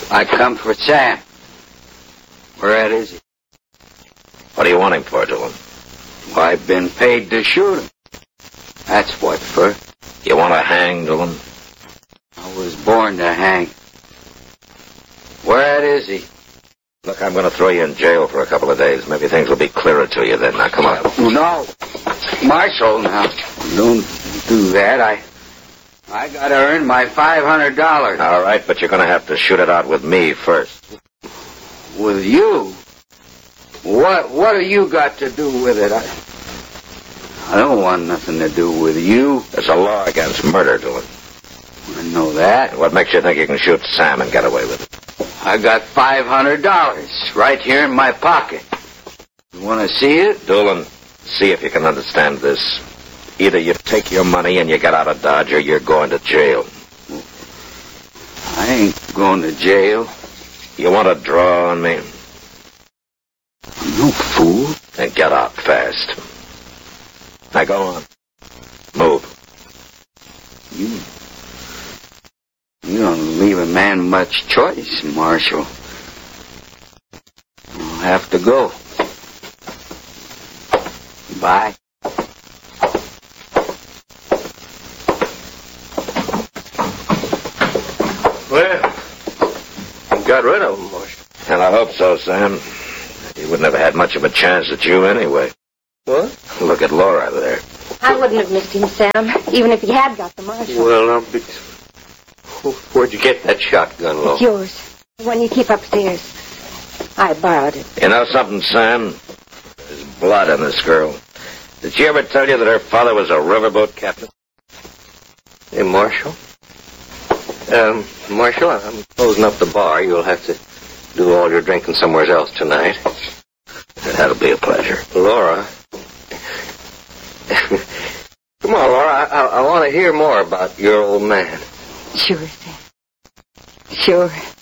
I come for Sam. Where at is he? What do you want him for, Dillon? Well, I've been paid to shoot him. That's what for. You want to hang, Dillon? I was born to hang. Where at is he? Look, I'm going to throw you in jail for a couple of days. Maybe things will be clearer to you then. Now, come on. No. Marshal, now. Don't do that. I got to earn my $500. All right, but you're going to have to shoot it out with me first. With you? What have you got to do with it? I don't want nothing to do with you. There's a law against murder, Dillon. I know that. What makes you think you can shoot Sam and get away with it? I got $500 right here in my pocket. You want to see it? Dillon, see if you can understand this. Either you take your money and you get out of Dodge, or you're going to jail. I ain't going to jail. You want to draw on me? No fool. Then get out fast. Now go on. Move. You don't leave a man much choice, Marshal. I'll have to go. Bye. Well, you got rid of him, Marshal. And I hope so, Sam. He wouldn't have had much of a chance at you anyway. What? Look at Laura there. I wouldn't have missed him, Sam, even if he had got the Marshal. Well, now, where'd you get that shotgun, Laura? It's yours. The one you keep upstairs. I borrowed it. You know something, Sam? There's blood in this girl. Did she ever tell you that her father was a riverboat captain? Hey, Marshal? Marshal, I'm closing up the bar. You'll have to do all your drinking somewhere else tonight. That'll be a pleasure. Laura. Come on, Laura. I want to hear more about your old man. Sure, Sam. Sure.